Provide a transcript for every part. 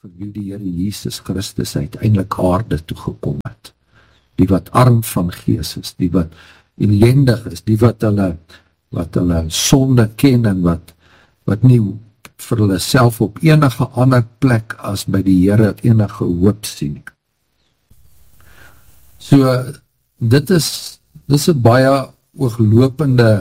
vir wie die Here Jesus Christus uiteindelik aarde toegekom het. Die wat arm van gees is, die wat ellendig is, die wat hulle sonde ken en wat nie vir hulle self op enige ander plek as by die Here enige hoop sien. So, dit is 'n baie ooglopende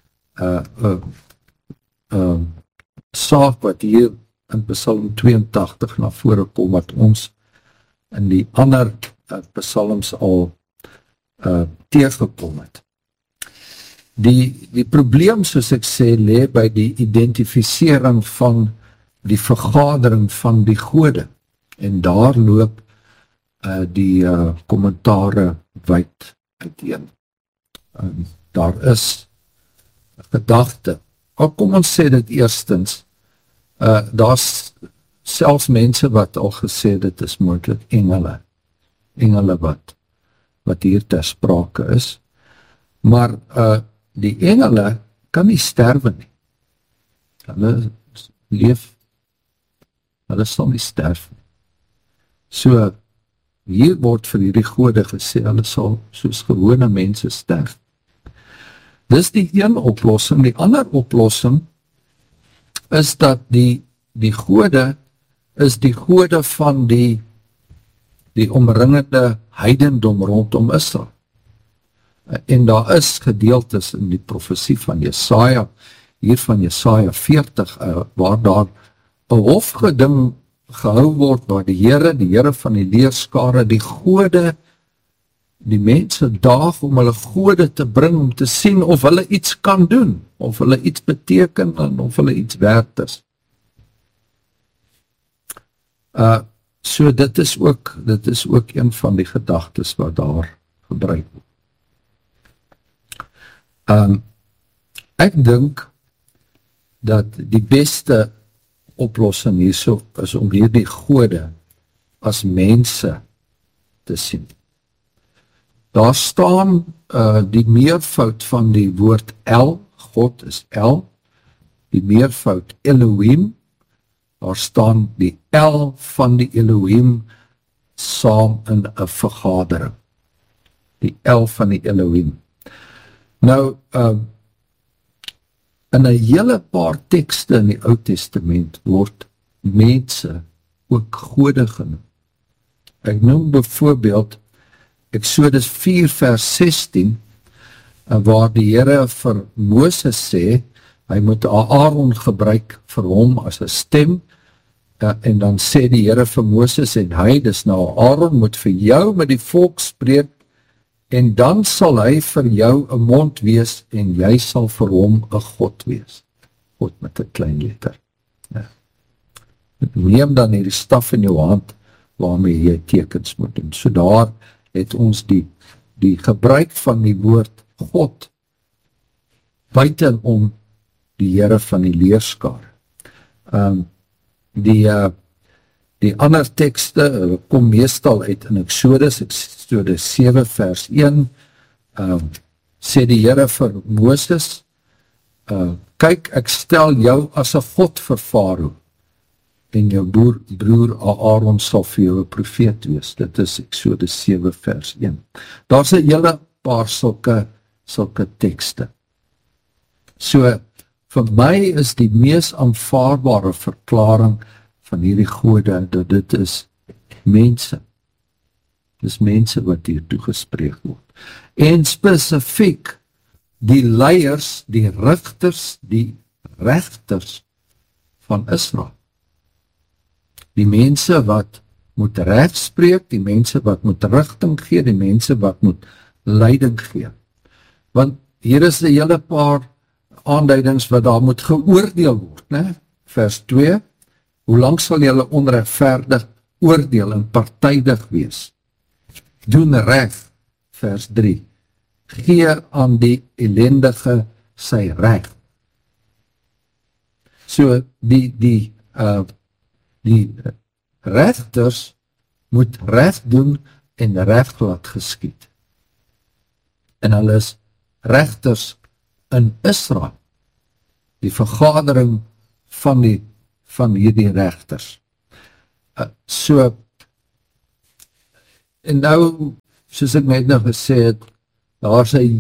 saak wat hier in Psalm 82 na vore kom, wat ons in die ander psalms al teëgekom het. Die probleem, soos ek sê, lê by die identifisering van die vergadering van die gode. En daar loop die kommentare wyd uiteen. Daar is 'n gedagte. Kom ons sê dit eerstens, daar's selfs mense wat al gesê dit is moontlik engele wat hier ter sprake is, maar die engele kan nie sterwe nie. Hulle leef, hulle sal nie sterf nie. So, hier word vir hierdie gode gesê, hulle sal soos gewone mense sterf. Dis die een oplossing. Die ander oplossing is dat die gode is die gode van die omringende heidendom rondom Israel. En daar is gedeeltes in die profesie van Jesaja, hier van Jesaja 40, waar daar 'n hofgeding gehou word, waar die Here van die leerskare, die gode, die mense daag om hulle gode te bring, om te sien of hulle iets kan doen, of hulle iets beteken, en of hulle iets werd is. So dit is ook een van die gedagtes wat daar gebruik word. Ek dink dat die beste oplossing hierso is om hierdie gode as mense te sien. Daar staan die meervoud van die woord El, God is El, die meervoud Elohim, daar staan die El van die Elohim saam in 'n vergadering. Die El van die Elohim. Nou, in 'n hele paar tekste in die Ou Testament word mense ook gode genoem. Ek noem byvoorbeeld Exodus 4 vers 16, waar die Here vir Moses sê, hy moet Aaron gebruik vir hom as 'n stem, en dan sê die Here vir Moses en hy, dis nou Aaron moet vir jou met die volk spreek, en dan sal hy vir jou 'n mond wees, en jy sal vir hom 'n God wees. God met 'n klein letter. Ja. Neem dan hierdie staf in jou hand, waarmee jy tekens moet doen. So daar het ons die gebruik van die woord God, buitenom die Here van die leerskare. Die ander tekste kom meestal uit in Exodus 7 vers 1, sê die Here vir Moses, kyk, ek stel jou as 'n God vir Farao, en jou broer Aaron sal vir jou 'n profeet wees. Dit is Exodus 7 vers 1. Daar's 'n hele paar sulke tekste. So, vir my is die mees aanvaarbare verklaring van hierdie gode, dat dit is mense. Dis mense wat hier toegespreek word. En spesifiek die leiers, die rigters, die regters van Israel. Die mense wat moet reg spreek, die mense wat moet rigting gee, die mense wat moet leiding gee. Want hier is 'n hele paar aanduidings wat daar moet geoordeel word, né? Vers 2, hoe lank sal julle onregverdig oordeel en partydig wees? Doen reg, vers 3. Gee aan die ellendige sy reg. So die regters moet reg doen en reg laat geskied. En hulle is regters in Israel, die vergadering van hierdie regters. So, en nou, soos ek net nou gesê het, daar's 'n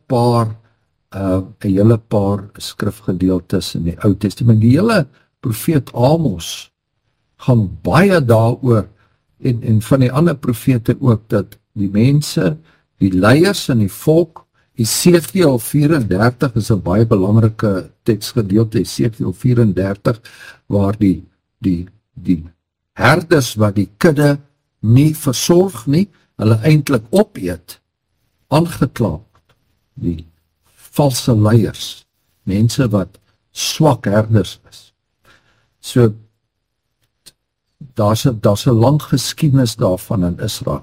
hele paar skrifgedeeltes in die Ou Testament. Die hele profeet Amos gaan baie daaroor, en van die ander profete ook, dat die mense, die leiers in die volk, Esegiel 34 is 'n baie belangrike teksgedeelte, Esegiel 34, waar die herders wat die kudde nie versorg nie, hulle eintlik opeet, aangekla, die valse leiers, mense wat swak herders is. So, daar's 'n lang geskiedenis daarvan in Israel.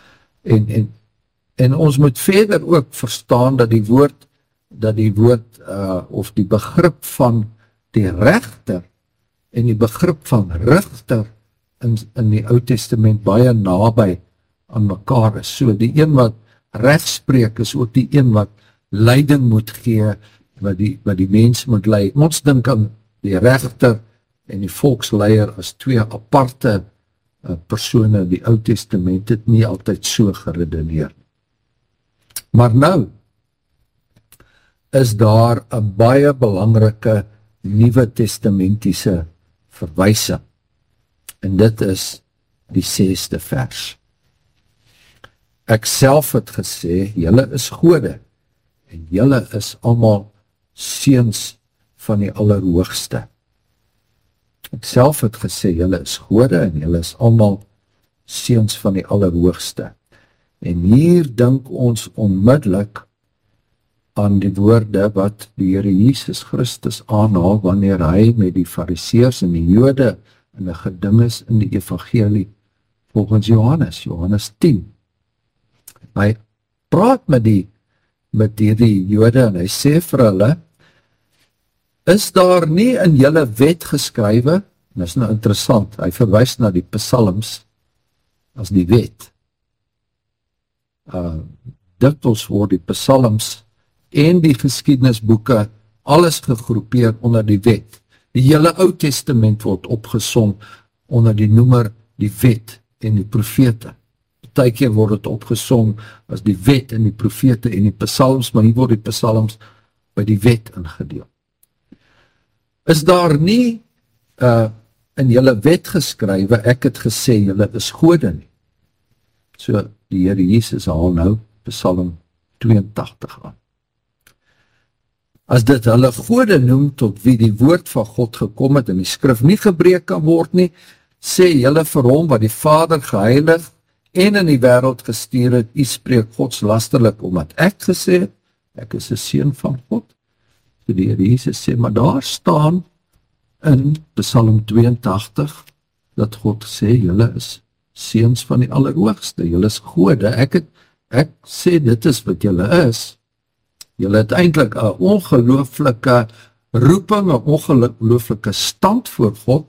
En ons moet verder ook verstaan dat die woord of die begrip van die regter en die begrip van rigter in die Ou Testament baie naby aan mekaar is. So die een wat reg spreek is ook die een wat leiding moet gee, wat die mense moet lei. Ons dink aan die regter en die volksleier as twee aparte persone in die Ou Testament, het nie altyd so geredeneer. Maar nou is daar 'n baie belangrike Nuwe Testamentiese verwysing. En dit is die 6de vers. Ek self het gesê, julle is gode, en julle is almal seuns van die Allerhoogste. Ek self het gesê, julle is gode, en julle is almal seuns van die Allerhoogste. En hier dink ons onmiddellik aan die woorde wat die Here Jesus Christus aanhaal wanneer hy met die Fariseërs en die Jode in 'n geding is in die evangelie volgens Johannes 10. Hy praat met die Jode en hy sê vir hulle, is daar nie in julle wet geskrywe, en dit is nou interessant, hy verwys na die psalms as die wet. Dikwels word die psalms en die geskiedenisboeke alles gegroepeer onder die wet. Die hele Ou Testament word opgesom onder die noemer die wet en die profete. Partykeer word dit opgesom as die wet en die profete en die psalms, maar hier word die psalms by die wet ingedeel. Is daar nie in julle wet geskrywe, ek het gesê julle is gode nie. So die Here Jesus haal nou Psalm 82 aan. As dit hulle gode noem tot wie die woord van God gekom het en die skrif nie gebreek kan word nie, sê julle vir hom wat die Vader geheilig en in die wêreld gestuur het, u spreek godslasterlik omdat ek gesê het, ek is 'n seun van God. So die Here Jesus sê, maar daar staan in Psalm 82 dat God sê, julle is seuns van die Allerhoogste, julle is gode, ek sê dit is wat julle is. Julle het eintlik 'n ongelooflike roeping, 'n ongelooflike stand voor God,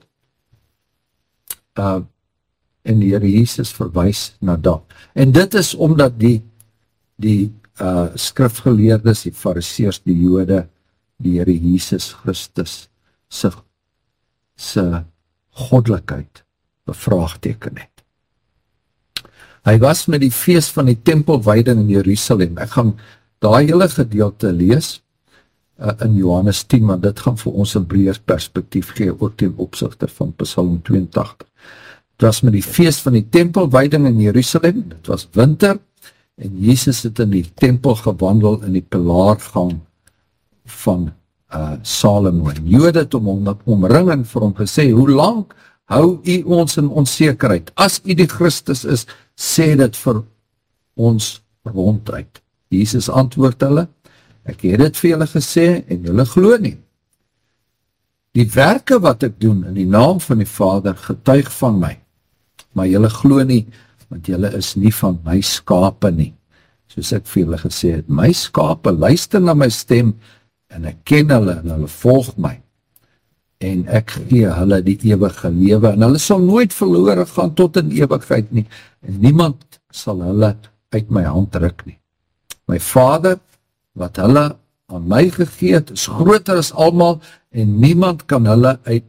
en die Here Jesus verwys na dat. En dit is omdat die skrifgeleerdes, die Fariseërs, die Jode, die Here Jesus Christus se goddelikheid bevraagteken het. Hy was met die fees van die tempelwyding in Jerusalem. Ek gaan daai hele gedeelte lees in Johannes 10, want dit gaan vir ons 'n breër perspektief gee ook ten opsigte van Psalm 82. Dit was met die fees van die tempelwyding in Jerusalem, dit was winter, en Jesus het in die tempel gewandel in die pilaargang van Salomo. En Jode het hom omring en vir hom gesê, hoe lank hou u ons in onsekerheid? As u die Christus is, sê dit vir ons ronduit. Jesus antwoord hulle, ek het dit vir julle gesê en julle glo nie. Die werke wat ek doen in die naam van die Vader getuig van my, maar julle glo nie, want julle is nie van my skape nie. Soos ek vir julle gesê het, my skape luister na my stem en ek ken hulle en hulle volg my. En ek gee hulle die ewige lewe en hulle sal nooit verlore gaan tot in ewigheid nie. En niemand sal hulle uit my hand ruk nie. My Vader, wat hulle aan my gegee het, is groter as almal en niemand kan hulle uit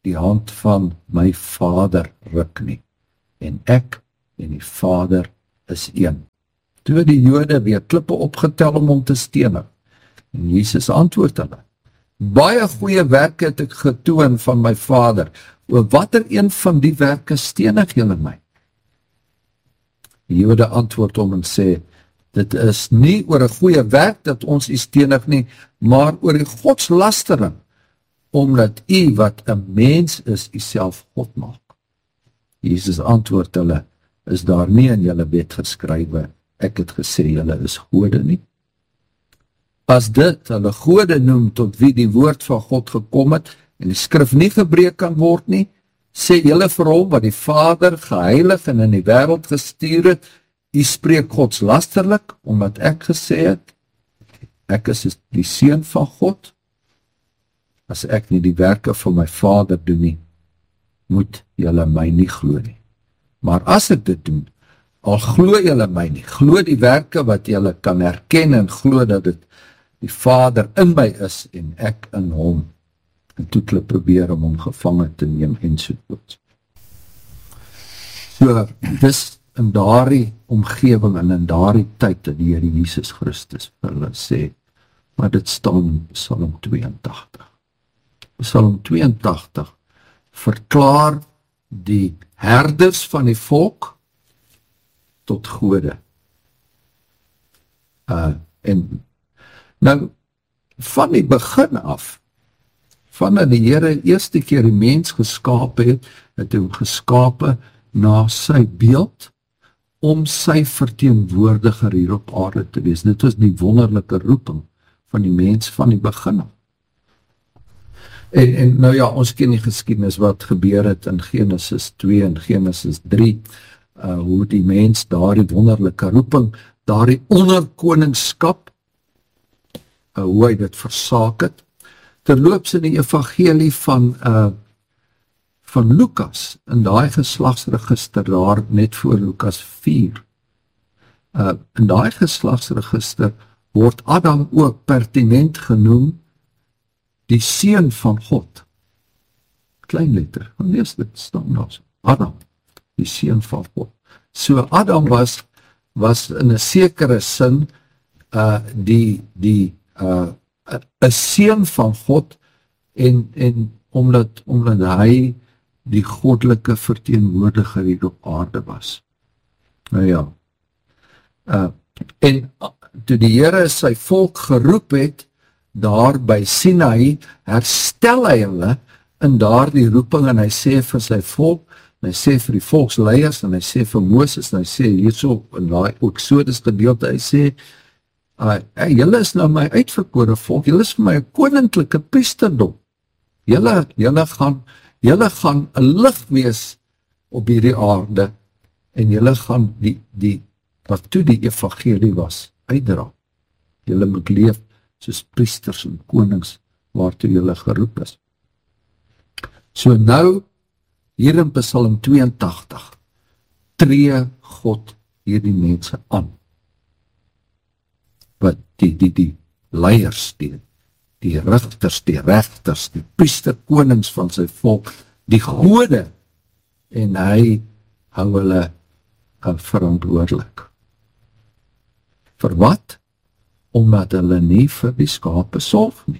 die hand van my Vader ruk nie. En ek en die Vader is een. Toe die Jode weer klippe opgetel om te stenig. En Jesus antwoord hulle, baie goeie werke het ek getoon van my Vader, oor watter een van die werke stenig julle my? Die Jode antwoord hom en sê, dit is nie oor 'n goeie werk dat ons u stenig nie, maar oor die godslastering, omdat u wat 'n mens is, u self God maak. Jesus antwoord hulle, is daar nie in julle wet geskrywe, ek het gesê julle is gode nie? As dit hulle gode noem tot wie die woord van God gekom het, en die skrif nie gebreek kan word nie, sê julle vir hom wat die Vader geheilig en in die wêreld gestuur het, u spreek godslasterlik, omdat ek gesê het, ek is die seun van God, as ek nie die werke van my Vader doen nie, moet julle my nie glo nie. Maar as ek dit doen, al glo julle my nie, glo die werke wat julle kan herken en glo dat dit die Vader in my is en ek in hom. En toe hulle probeer om hom gevange te neem en so voort. So, dis in daardie omgewing en in daardie tyd dat die Here Jesus Christus vir hulle sê, maar dit staan in Psalm 82. Psalm 82 verklaar die herders van die volk tot gode. En nou, van die begin af, vandat die Here eerste keer die mens geskaap het hy hom geskape na sy beeld, om sy verteenwoordiger hier op aarde te wees. Dit was die wonderlike roeping van die mens van die begin af. En nou ja, ons ken die geskiedenis wat gebeur het in Genesis 2 en Genesis 3, hoe die mens daardie wonderlike roeping, daardie onderkoningskap, hoe hy dit versaak het. Terloops in die evangelie van Lukas, in daai geslagsregister daar net voor Lukas 4. In daai geslagsregister word Adam ook pertinent genoem die seun van God. Klein letter, van lees dit staan daar so. Adam, die seun van God. So Adam was in 'n sekere sin 'n seun van God en omdat hy die goddelike verteenwoordiger hier op aarde was. Nou ja. En toe die Here sy volk geroep het, daar by Sinai, herstel hy hulle in daardie roeping en hy sê vir sy volk, en hy sê vir die volksleiers, en hy sê vir Moses, en hy sê hierso in daai Eksodus gedeelte, hy sê, julle is nou my uitverkore volk, julle is vir my 'n koninklike priesterdom. Julle gaan 'n lig wees op hierdie aarde, en julle gaan die wat toe die evangelie was, uitdra. Julle moet leef soos priesters en konings, waartoe julle geroep is. So nou, hier in Psalm 82, tree God hierdie mense aan. Wat die leiers, die rigters, die regters, die priesterkonings van sy volk, die gode, en hy hou hulle verantwoordelik. Vir wat? Omdat hulle nie vir die skape sorg nie.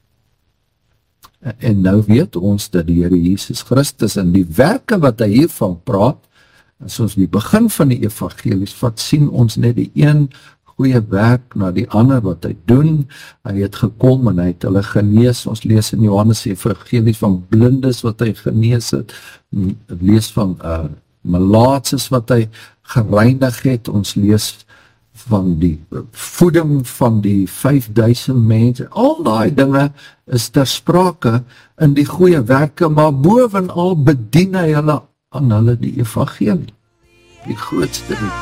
En nou weet ons dat die Here Jesus Christus en die werke wat hy hiervan praat, en soos die begin van die evangelies vat, sien ons net die een goeie werk na die ander wat hy doen. Hy het gekom en hy het hulle genees. Ons lees in Johannes evangelie van blindes wat hy genees het, lees van melaatses wat hy gereinig het, ons lees van die voeding van die 5000 mense, al daai dinge is ter sprake in die goeie werke, maar bovenal bedien hy hulle aan hulle die evangelie, die grootste.